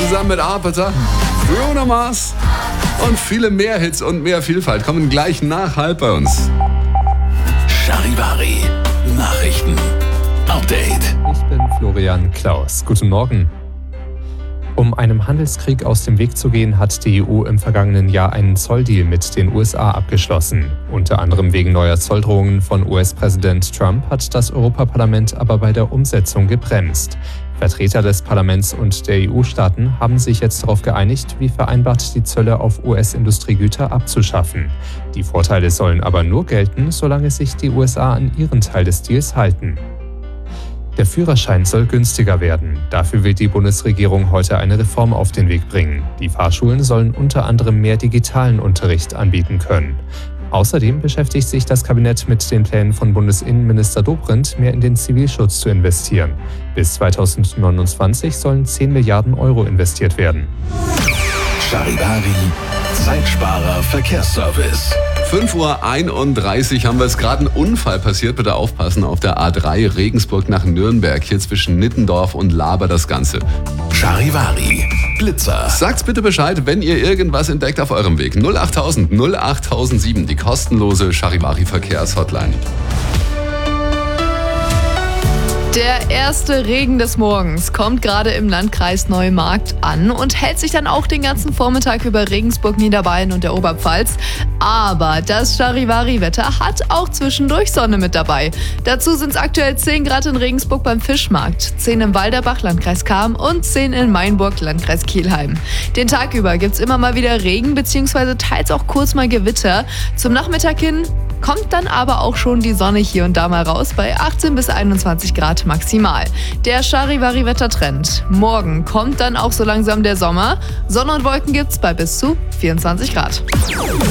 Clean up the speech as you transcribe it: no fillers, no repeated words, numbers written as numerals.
zusammen mit Arbiter, Bruno Mars und viele mehr Hits und mehr Vielfalt kommen gleich nach halb bei uns. Charivari Nachrichten Update. Ich bin Florian Klaus. Guten Morgen. Um einem Handelskrieg aus dem Weg zu gehen, hat die EU im vergangenen Jahr einen Zolldeal mit den USA abgeschlossen. Unter anderem wegen neuer Zolldrohungen von US-Präsident Trump hat das Europaparlament aber bei der Umsetzung gebremst. Vertreter des Parlaments und der EU-Staaten haben sich jetzt darauf geeinigt, wie vereinbart die Zölle auf US-Industriegüter abzuschaffen. Die Vorteile sollen aber nur gelten, solange sich die USA an ihren Teil des Deals halten. Der Führerschein soll günstiger werden. Dafür will die Bundesregierung heute eine Reform auf den Weg bringen. Die Fahrschulen sollen unter anderem mehr digitalen Unterricht anbieten können. Außerdem beschäftigt sich das Kabinett mit den Plänen von Bundesinnenminister Dobrindt, mehr in den Zivilschutz zu investieren. Bis 2029 sollen 10 Milliarden Euro investiert werden. Charivari Zeitsparer Verkehrsservice. 5:31 Uhr haben wir es gerade ein Unfall passiert. Bitte aufpassen, auf der A3 Regensburg nach Nürnberg. Hier zwischen Nittendorf und Laber das Ganze. Charivari Blitzer. Sagt bitte Bescheid, wenn ihr irgendwas entdeckt auf eurem Weg. 08000 08007, die kostenlose Charivari Verkehrshotline. Der erste Regen des Morgens kommt gerade im Landkreis Neumarkt an und hält sich dann auch den ganzen Vormittag über Regensburg, Niederbayern und der Oberpfalz. Aber das Charivari-Wetter hat auch zwischendurch Sonne mit dabei. Dazu sind es aktuell 10 Grad in Regensburg beim Fischmarkt, 10 im Walderbach, Landkreis Cham und 10 in Mainburg, Landkreis Kelheim. Den Tag über gibt es immer mal wieder Regen bzw. teils auch kurz mal Gewitter. Zum Nachmittag hin kommt dann aber auch schon die Sonne hier und da mal raus bei 18 bis 21 Grad maximal. Der Charivari-Wettertrend. Morgen kommt dann auch so langsam der Sommer. Sonne und Wolken gibt's bei bis zu 24 Grad.